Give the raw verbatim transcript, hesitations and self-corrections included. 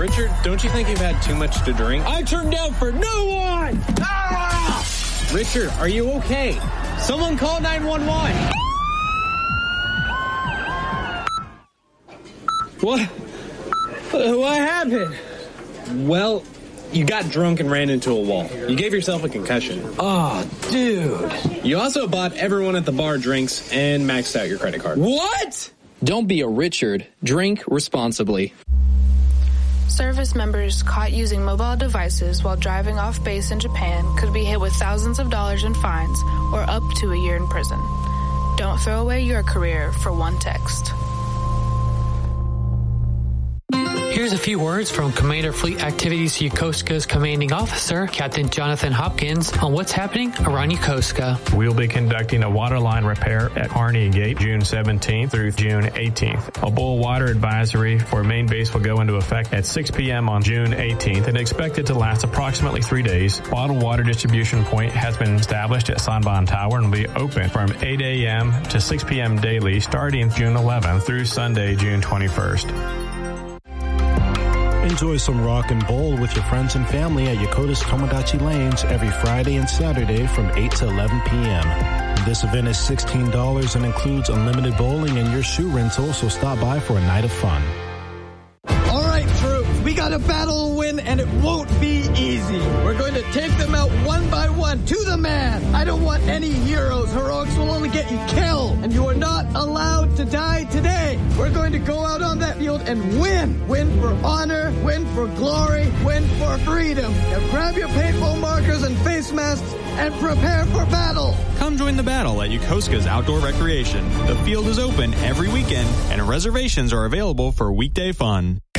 Richard, don't you think you've had too much to drink? I turned down for no one! Ah! Richard, are you okay? Someone call nine one one. What? What happened? Well, you got drunk and ran into a wall. You gave yourself a concussion. Oh, dude. You also bought everyone at the bar drinks and maxed out your credit card. What? Don't be a Richard. Drink responsibly. Service members caught using mobile devices while driving off base in Japan could be hit with thousands of dollars in fines or up to a year in prison. Don't throw away your career for one text. Here's a few words from Commander Fleet Activities Yokosuka's commanding officer, Captain Jonathan Hopkins, on what's happening around Yokosuka. We'll be conducting a waterline repair at Harney Gate June seventeenth through June eighteenth. A boil water advisory for main base will go into effect at six p.m. on June eighteenth and expected to last approximately three days. Bottled water distribution point has been established at Sanban Tower and will be open from eight a.m. to six p.m. daily starting June eleventh through Sunday, June twenty-first. Enjoy some rock and bowl with your friends and family at Yokota's Tomodachi Lanes every Friday and Saturday from eight to eleven p.m. This event is sixteen dollars and includes unlimited bowling and your shoe rental, so stop by for a night of fun. All right, troops, we got a battle to win, and it won't be easy. We're going to take them out one by one, to the man. I don't want any heroes. Heroics will only get you killed, and you are not allowed to die today. We're going to go out on that field and win. Win for honor, win for glory, win for freedom. Now grab your paintball markers and face masks and prepare for battle. Come join the battle at Yokosuka's Outdoor Recreation. The field is open every weekend, and reservations are available for weekday fun.